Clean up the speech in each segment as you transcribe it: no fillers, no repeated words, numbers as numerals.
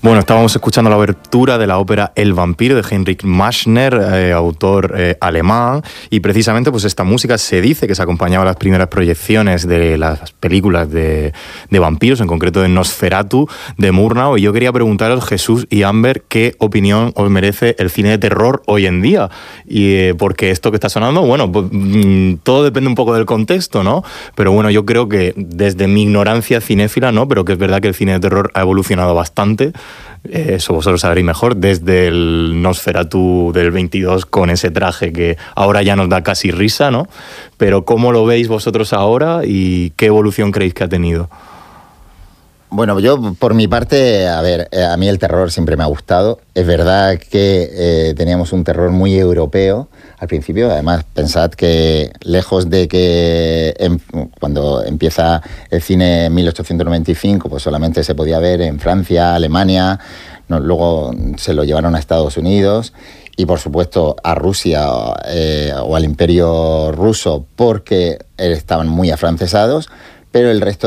Bueno, estábamos escuchando la abertura de la ópera El vampiro de Heinrich Marschner, autor alemán, y precisamente pues esta música se dice que se acompañaba a las primeras proyecciones de las películas de vampiros, en concreto de Nosferatu, de Murnau, y yo quería preguntaros, Jesús y Amber, ¿qué opinión os merece el cine de terror hoy en día? Y porque esto que está sonando, bueno, pues, todo depende un poco del contexto, ¿no? Pero bueno, yo creo que desde mi ignorancia cinéfila, ¿no? Pero que es verdad que el cine de terror ha evolucionado bastante. Eso vosotros sabréis mejor, desde el Nosferatu del 22 con ese traje que ahora ya nos da casi risa, ¿no? Pero ¿cómo lo veis vosotros ahora y qué evolución creéis que ha tenido? Bueno, yo por mi parte, a ver, a mí el terror siempre me ha gustado. Es verdad que teníamos un terror muy europeo al principio. Además, pensad que lejos de que cuando empieza el cine en 1895, pues solamente se podía ver en Francia, Alemania, luego se lo llevaron a Estados Unidos y por supuesto a Rusia o al Imperio ruso porque estaban muy afrancesados. Pero el resto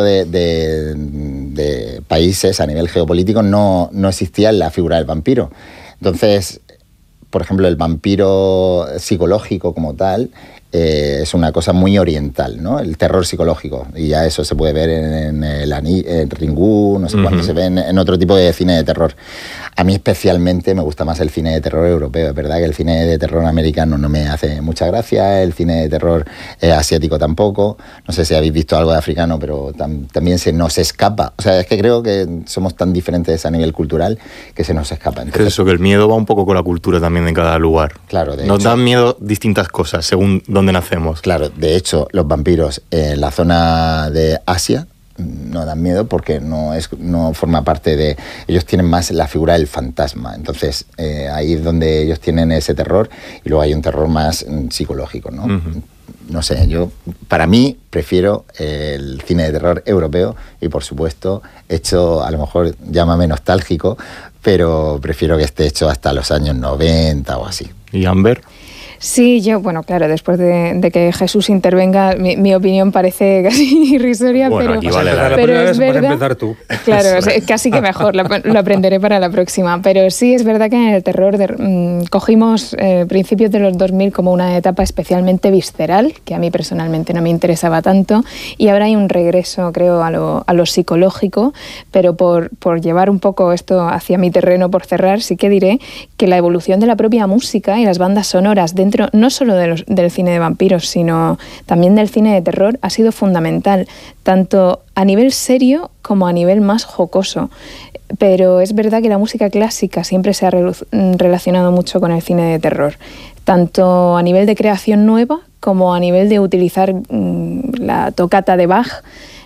de países a nivel geopolítico no existía la figura del vampiro. Entonces, por ejemplo, el vampiro psicológico como tal es una cosa muy oriental, ¿no? El terror psicológico. Y ya eso se puede ver en Ringu, no sé cuánto se ve en otro tipo de cine de terror. A mí especialmente me gusta más el cine de terror europeo. Es verdad que el cine de terror americano no me hace mucha gracia, el cine de terror asiático tampoco. No sé si habéis visto algo de africano, pero también se nos escapa. O sea, es que creo que somos tan diferentes a nivel cultural que se nos escapa. Entonces, eso, que el miedo va un poco con la cultura también de cada lugar. Claro, nos dan miedo distintas cosas según dónde nacemos. Claro, de hecho, los vampiros en la zona de Asia no dan miedo porque no forma parte de... Ellos tienen más la figura del fantasma. Entonces, ahí es donde ellos tienen ese terror y luego hay un terror más psicológico, ¿no? No sé, yo para mí prefiero el cine de terror europeo y por supuesto hecho, a lo mejor llámame nostálgico, pero prefiero que esté hecho hasta los años 90 o así. ¿Y Amber? Sí, yo, bueno, claro, después de que Jesús intervenga, mi opinión parece casi irrisoria, bueno, pero es verdad. Vas a empezar tú. Claro, casi que mejor, lo aprenderé para la próxima. Pero sí es verdad que en el terror cogimos principios de los 2000 como una etapa especialmente visceral, que a mí personalmente no me interesaba tanto, y ahora hay un regreso, creo, a lo psicológico, pero por llevar un poco esto hacia mi terreno, por cerrar, sí que diré que la evolución de la propia música y las bandas sonoras dentro no solo del cine de vampiros, sino también del cine de terror, ha sido fundamental, tanto a nivel serio como a nivel más jocoso. Pero es verdad que la música clásica siempre se ha relacionado mucho con el cine de terror, tanto a nivel de creación nueva como a nivel de utilizar la tocata de Bach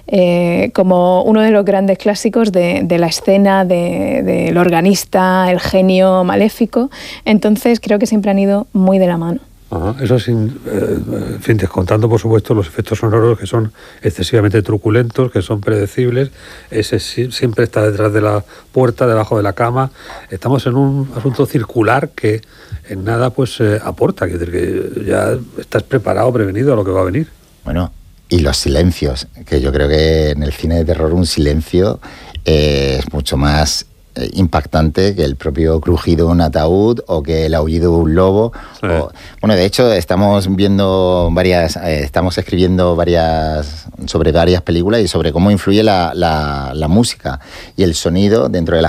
como uno de los grandes clásicos de la escena del organista, el genio maléfico. Entonces creo que siempre han ido muy de la mano. Ajá, eso en fin, descontando por supuesto los efectos sonoros que son excesivamente truculentos, que son predecibles. Ese siempre está detrás de la puerta, debajo de la cama. Estamos en un asunto circular que en nada pues aporta, que ya estás preparado, prevenido a lo que va a venir. Bueno, y los silencios, que yo creo que en el cine de terror un silencio es mucho más impactante que el propio crujido de un ataúd o que el aullido de un lobo. Sí. Bueno, de hecho estamos escribiendo sobre varias películas y sobre cómo influye la música y el sonido dentro de las